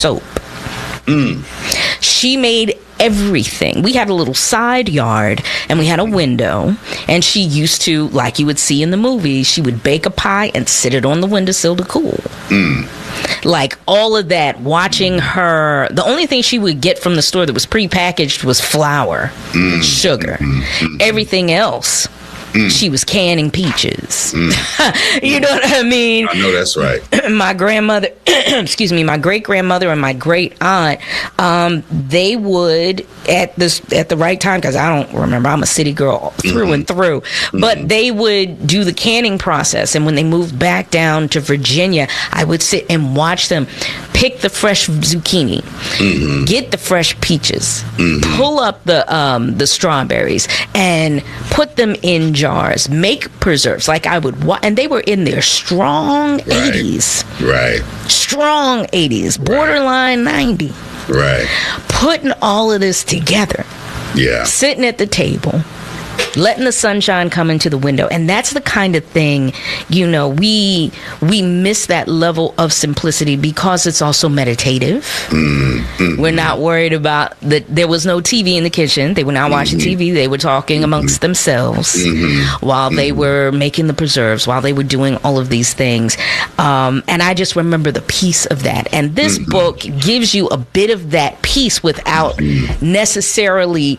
soap. She made everything. We had a little side yard and we had a window, and she used to, like you would see in the movies, she would bake a pie and sit it on the windowsill to cool. Like all of that, watching her, the only thing she would get from the store that was prepackaged was flour, sugar. Everything else, she was canning peaches. You know what I mean? I know that's right. My grandmother, excuse me, my great grandmother and my great aunt, they would at the right time, because I don't remember, I'm a city girl through and through, but they would do the canning process. And when they moved back down to Virginia, I would sit and watch them pick the fresh zucchini, get the fresh peaches, pull up the strawberries, and put them in jars, make preserves. Like I would and they were in their strong 80s. Right. Strong 80s, borderline 90. Right. Putting all of this together. Yeah. Sitting at the table, letting the sunshine come into the window. And that's the kind of thing, you know, we miss that level of simplicity because it's also meditative. We're not worried about that. There was no TV in the kitchen. They were not watching TV. They were talking amongst themselves while they were making the preserves, while they were doing all of these things. And I just remember the peace of that. And this book gives you a bit of that peace without necessarily,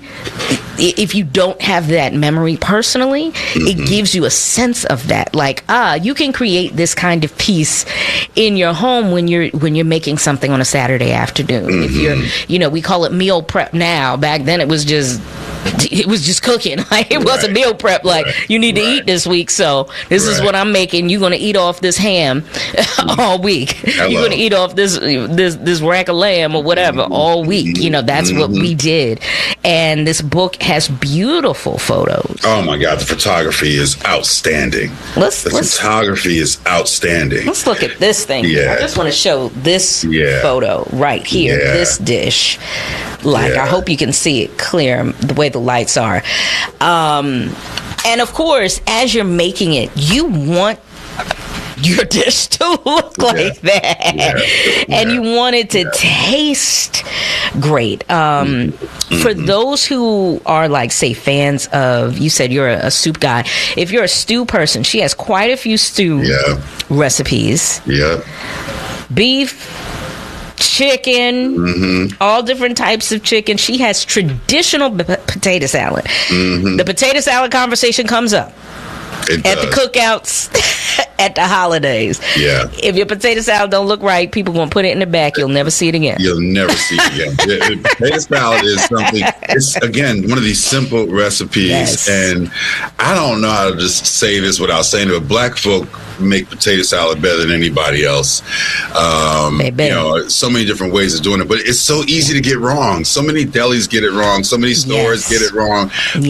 if you don't have that memory personally, it gives you a sense of that. Like, you can create this kind of peace in your home when you're making something on a Saturday afternoon. If you're, you know, we call it meal prep now. Back then it was just cooking. Like it wasn't meal prep. Like you need to eat this week, so this is what I'm making. You're gonna eat off this ham all week. You're gonna eat off this rack of lamb or whatever all week. You know, that's what we did. And this book has beautiful photos. Oh my God, the photography is outstanding. Photography is outstanding. Let's look at this thing. I just want to show this photo right here. This dish. Like I hope you can see it clear the way the lights are. And of course, as you're making it, you want your dish to look like that. And you want it to taste great. For those who are like, say, fans of, you said you're a soup guy. If you're a stew person, she has quite a few stew recipes. Beef, chicken, all different types of chicken. She has traditional potato salad. The potato salad conversation comes up at the cookouts, at the holidays. If your potato salad don't look right, people gonna put it in the back. You'll never see it again. You'll never see it again. Potato salad is something. It's again one of these simple recipes, and I don't know how to just say this without saying it, but Black folk make potato salad better than anybody else. You know, so many different ways of doing it, but it's so easy to get wrong. So many delis get it wrong. So many stores get it wrong.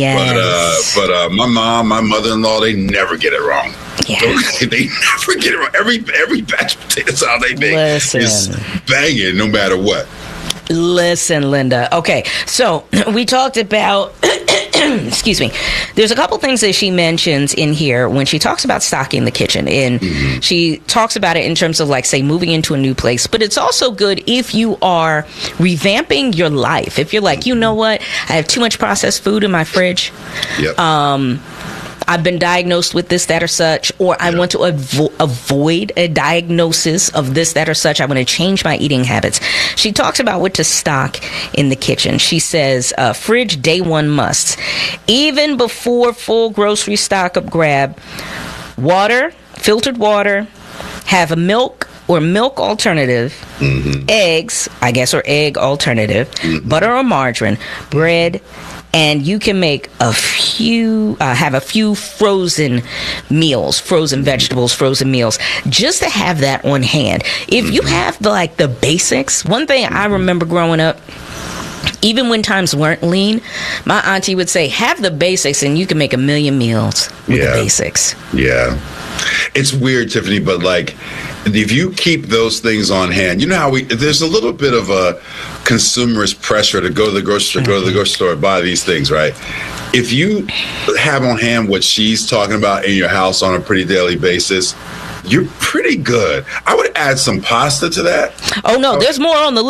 But my mom, my mother-in-law, they never get it wrong. They never get it wrong. Every batch of potato salad they make is banging no matter what. Listen, Linda. Okay, so we talked about excuse me. There's a couple things that she mentions in here when she talks about stocking the kitchen. And she talks about it in terms of, like, say, moving into a new place. But it's also good if you are revamping your life. If you're like, you know what? I have too much processed food in my fridge. I've been diagnosed with this, that, or such, or I want to avoid a diagnosis of this, that, or such. I want to change my eating habits. She talks about what to stock in the kitchen. She says, fridge day one musts. Even before full grocery stock up grab, water, filtered water, have a milk or milk alternative, eggs, I guess, or egg alternative, butter or margarine, bread, and you can make have a few frozen meals, frozen vegetables, frozen meals, just to have that on hand. If you have the basics, one thing I remember growing up, even when times weren't lean, my auntie would say, have the basics and you can make a million meals with the basics. It's weird, Tiffany, but like, if you keep those things on hand, you know how there's a little bit of a consumerist pressure to go to the grocery store, buy these things, right? If you have on hand what she's talking about in your house on a pretty daily basis, you're pretty good. I would add some pasta to that. Oh no, there's more on the list.